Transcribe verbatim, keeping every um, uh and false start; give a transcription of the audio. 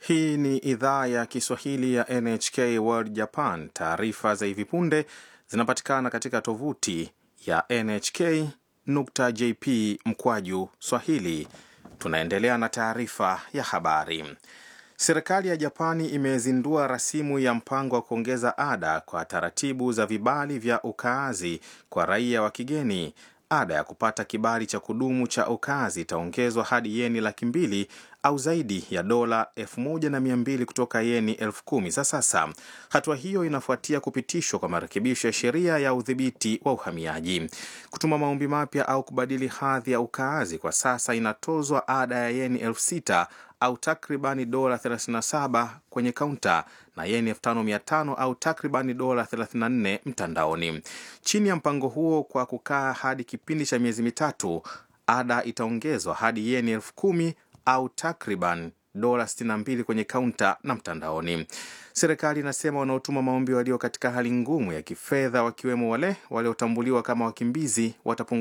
Hii ni idhaa ya Kiswahili ya N H K World Japan. Taarifa za hivi punde zinapatikana katika tovuti ya N H K nukta J P mkwaju Swahili. Tunaendelea na taarifa ya habari. Serikali ya Japani imezindua rasimu ya mpango wa kuongeza ada kwa taratibu za vibali vya ukaazi kwa raia wa kigeni. Ada ya kupata kibali cha kudumu cha ukaazi itaongezwa hadi yeni laki mbili au zaidi ya dola elfu moja na mia mbili kutoka yeni elfu kumi za sasa. Hatua hiyo inafuatia kupitishwa kwa marekebisho ya sheria ya udhibiti wa uhamiaji. Kutuma maombi mapya au kubadili hadhi ya ukaazi kwa sasa inatozwa ada ya yeni elfu sita au takribani dola thelathini na saba kwenye kaunta na yeni elfu tano mia tano au takribani dola thelathini na nne mtandaoni. Chini ya mpango huo, kwa kukaa hadi kipindi cha miezi mitatu, ada itaongezwa hadi yeni elfu kumi au takriban dola sitini na mbili kwenye kaunta na mtandaoni. Serikali inasema wanaotuma maombi walio katika hali ngumu ya kifedha, wakiwemo wale waliotambuliwa kama wakimbizi, watapunguzwa